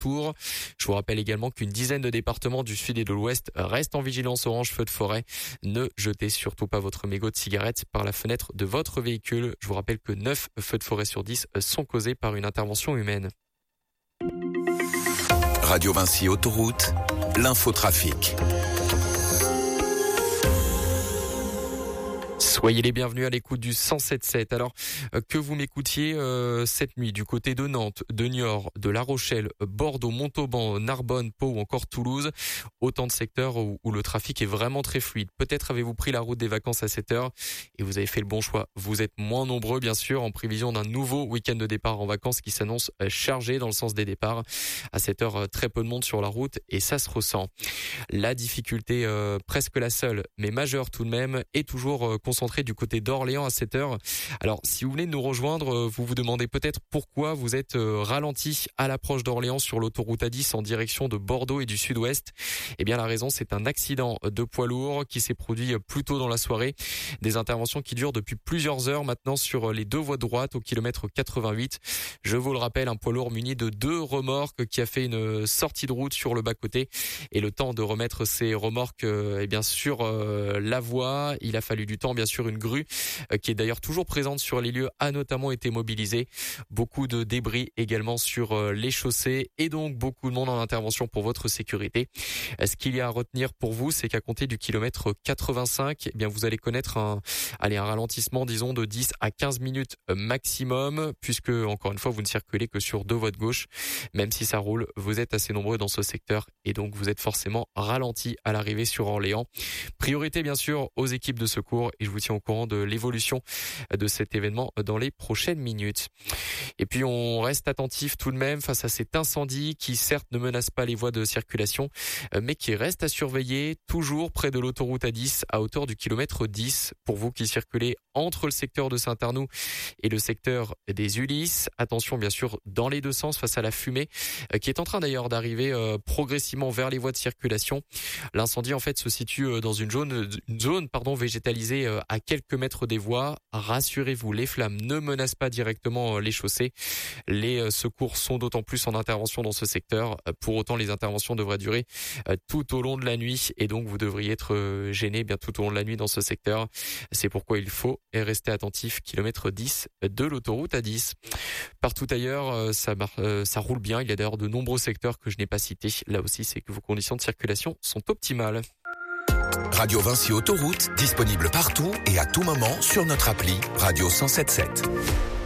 Tours. Je vous rappelle également qu'une dizaine de départements du sud et de l'ouest restent en vigilance orange feu de forêt. Ne jetez surtout pas votre mégot de cigarette par la fenêtre de votre véhicule. Je vous rappelle que 9 feux de forêt sur 10 sont causés par une intervention humaine. Radio Vinci Autoroute, l'infotrafic. Soyez les bienvenus à l'écoute du 107.7. Alors que vous m'écoutiez cette nuit du côté de Nantes, de Niort, de La Rochelle, Bordeaux, Montauban, Narbonne, Pau ou encore Toulouse, autant de secteurs où le trafic est vraiment très fluide. Peut-être avez-vous pris la route des vacances à cette heure et vous avez fait le bon choix. Vous êtes moins nombreux bien sûr en prévision d'un nouveau week-end de départ en vacances qui s'annonce chargé dans le sens des départs. À cette heure, très peu de monde sur la route et ça se ressent. La difficulté presque la seule, mais majeure tout de même, est toujours concentrée du côté d'Orléans à cette heure. Alors, si vous venez de nous rejoindre, vous vous demandez peut-être pourquoi vous êtes ralenti à l'approche d'Orléans sur l'autoroute A10 en direction de Bordeaux et du sud-ouest. Eh bien, la raison, c'est un accident de poids lourd qui s'est produit plus tôt dans la soirée. Des interventions qui durent depuis plusieurs heures maintenant sur les deux voies de droite au kilomètre 88. Je vous le rappelle, un poids lourd muni de 2 remorques qui a fait une sortie de route sur le bas-côté. Et le temps de remettre ces remorques sur la voie, il a fallu du temps, bien sûr. Une grue qui est d'ailleurs toujours présente sur les lieux a notamment été mobilisée. Beaucoup de débris également sur les chaussées et donc beaucoup de monde en intervention pour votre sécurité. Ce qu'il y a à retenir pour vous, c'est qu'à compter du kilomètre 85, eh bien vous allez connaître un ralentissement disons de 10 à 15 minutes maximum puisque encore une fois vous ne circulez que sur 2 voies de gauche. Même si ça roule, vous êtes assez nombreux dans ce secteur et donc vous êtes forcément ralenti à l'arrivée sur Orléans. Priorité bien sûr aux équipes de secours et je vous tiens au courant de l'évolution de cet événement dans les prochaines minutes. Et puis on reste attentif tout de même face à cet incendie qui certes ne menace pas les voies de circulation mais qui reste à surveiller toujours près de l'autoroute A10 à hauteur du kilomètre 10 pour vous qui circulez entre le secteur de Saint-Arnoux et le secteur des Ulysses. Attention bien sûr dans les deux sens face à la fumée qui est en train d'ailleurs d'arriver progressivement vers les voies de circulation. L'incendie en fait se situe dans une zone végétalisée à quelques mètres des voies. Rassurez-vous, les flammes ne menacent pas directement les chaussées. Les secours sont d'autant plus en intervention dans ce secteur. Pour autant, les interventions devraient durer tout au long de la nuit et donc vous devriez être gêné bien tout au long de la nuit dans ce secteur. C'est pourquoi il faut rester attentif. Kilomètre 10 de l'autoroute A10. Partout ailleurs, ça roule bien. Il y a d'ailleurs de nombreux secteurs que je n'ai pas cités. Là aussi, c'est que vos conditions de circulation sont optimales. Radio Vinci Autoroute, disponible partout et à tout moment sur notre appli Radio 107.7.